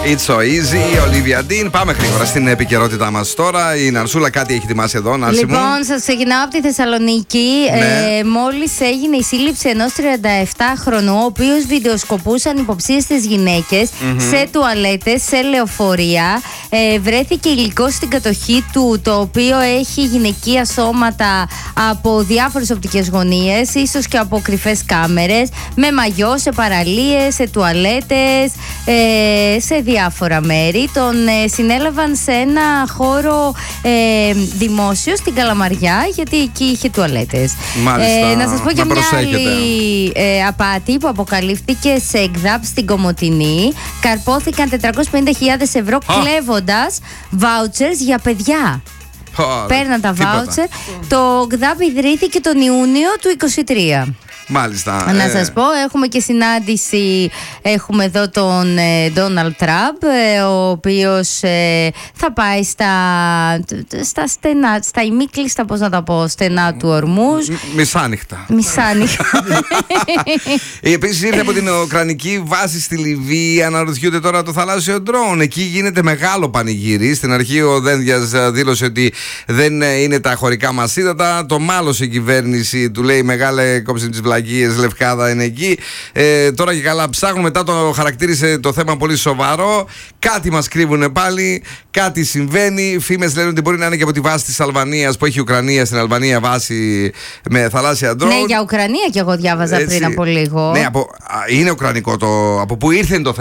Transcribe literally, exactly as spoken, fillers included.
It's so easy, Olivia Dean. Πάμε γρήγορα στην επικαιρότητά μας τώρα. Η Ναρσούλα κάτι έχει ετοιμάσει εδώ, Νάση μου. Λοιπόν, σας ξεκινάω από τη Θεσσαλονίκη. Ναι. Ε, μόλις έγινε η σύλληψη ενός τριανταεφτάχρονου, ο οποίος βιντεοσκοπούσαν υποψίαστες γυναίκες mm-hmm. σε τουαλέτες, σε λεωφορεία. Ε, βρέθηκε υλικό στην κατοχή του, το οποίο έχει γυναικεία σώματα από διάφορες οπτικές γωνίες, ίσως και από κρυφές κάμερες, με μαγιό, σε παραλίες, σε τουαλέτες, ε, σε διάφορα μέρη. Τον ε, συνέλαβαν σε ένα χώρο ε, δημόσιο στην Καλαμαριά, γιατί εκεί είχε τουαλέτες. Μάλιστα, ε, να σας πω και να μια άλλη ε, απάτη που αποκαλύφθηκε σε ΕΚΔΑΠ στην Κομοτηνή. Καρπόθηκαν τετρακόσιες πενήντα χιλιάδες ευρώ oh. κλέβοντας βάουτσερς για παιδιά. Oh, Παίρναν τα βάουτσερ. Το ΕΚΔΑΠ ιδρύθηκε τον Ιούνιο του είκοσι τρία. Μάλιστα. Να ε... σας πω, έχουμε και συνάντηση. Έχουμε εδώ τον Ντόναλντ Τραμπ, ε, ο οποίος ε, θα πάει στα, στα στενά, στα ημίκλειστα, πώς να τα πω, στενά του Ορμούζ. Μισάνυχτα. Μισάνυχτα. Επίσης ήρθε από την Ουκρανική βάση στη Λιβύη. Αναρωτιούνται τώρα το θαλάσσιο ντρόουν. Εκεί γίνεται μεγάλο πανηγύρι. Στην αρχή ο Δένδιας δήλωσε ότι δεν είναι τα χωρικά μας ύδατα. Το μάλωσε η κυβέρνηση, του λέει μεγάλε κόψε τις βλακίες, Λευκάδα είναι εκεί. Ε, τώρα και καλά ψάχνουν. Μετά το χαρακτήρισε το θέμα πολύ σοβαρό. Κάτι μας κρύβουνε πάλι. Κάτι συμβαίνει. Φήμες λένε ότι μπορεί να είναι και από τη βάση της Αλβανίας που έχει η Ουκρανία στην Αλβανία βάση με θαλάσσια ντρόουν. Ναι, για Ουκρανία κι εγώ διάβαζα έτσι πριν από λίγο. Ναι, από, είναι ουκρανικό το. Από πού ήρθε το θέμα.